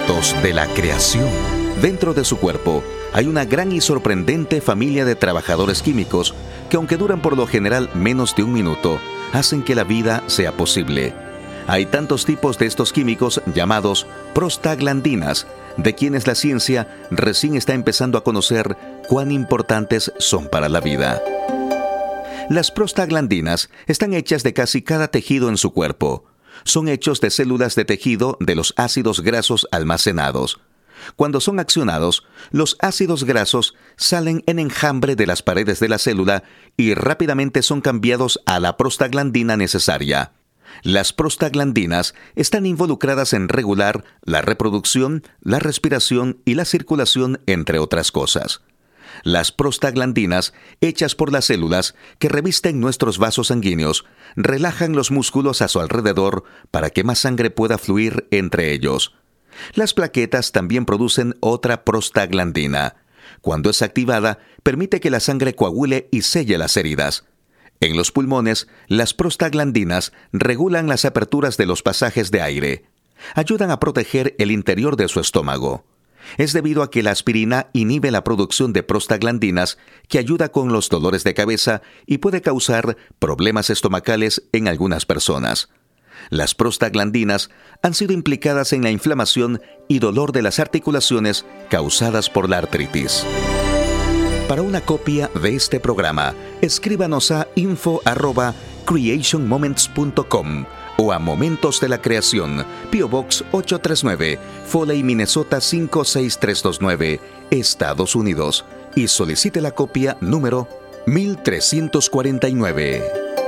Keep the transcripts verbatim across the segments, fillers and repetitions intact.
Momentos de la creación. Dentro de su cuerpo hay una gran y sorprendente familia de trabajadores químicos que, aunque duran por lo general menos de un minuto, hacen que la vida sea posible. Hay tantos tipos de estos químicos llamados prostaglandinas, de quienes la ciencia recién está empezando a conocer cuán importantes son para la vida. Las prostaglandinas están hechas de casi cada tejido en su cuerpo. Son hechos de células de tejido de los ácidos grasos almacenados. Cuando son accionados, los ácidos grasos salen en enjambre de las paredes de la célula y rápidamente son cambiados a la prostaglandina necesaria. Las prostaglandinas están involucradas en regular la reproducción, la respiración y la circulación, entre otras cosas. Las prostaglandinas, hechas por las células que revisten nuestros vasos sanguíneos, relajan los músculos a su alrededor para que más sangre pueda fluir entre ellos. Las plaquetas también producen otra prostaglandina. Cuando es activada, permite que la sangre coagule y selle las heridas. En los pulmones, las prostaglandinas regulan las aperturas de los pasajes de aire. Ayudan a proteger el interior de su estómago. Es debido a que la aspirina inhibe la producción de prostaglandinas, que ayuda con los dolores de cabeza y puede causar problemas estomacales en algunas personas. Las prostaglandinas han sido implicadas en la inflamación y dolor de las articulaciones causadas por la artritis. Para una copia de este programa, escríbanos a info arroba creation moments punto com o a Momentos de la Creación, P O Box ocho tres nueve, Foley, Minnesota cinco seis tres dos nueve, Estados Unidos, y solicite la copia número mil trescientos cuarenta y nueve.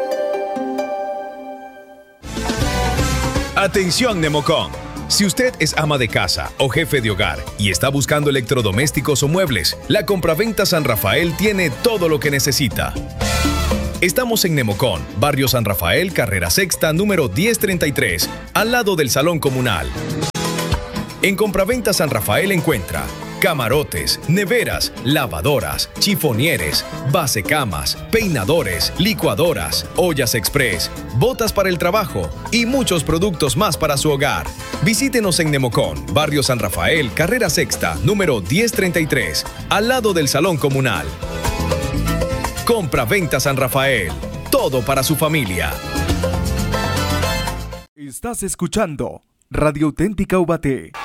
Atención, Nemocom. Si usted es ama de casa o jefe de hogar y está buscando electrodomésticos o muebles, la Compraventa San Rafael tiene todo lo que necesita. Estamos en Nemocom, Barrio San Rafael, Carrera Sexta, número diez treinta y tres, al lado del Salón Comunal. En Compraventa San Rafael encuentra camarotes, neveras, lavadoras, chifonieres, basecamas, peinadores, licuadoras, ollas express, botas para el trabajo y muchos productos más para su hogar. Visítenos en Nemocom, Barrio San Rafael, Carrera Sexta, número diez treinta y tres, al lado del Salón Comunal. Compraventa San Rafael, todo para su familia. Estás escuchando Radio Auténtica Ubaté.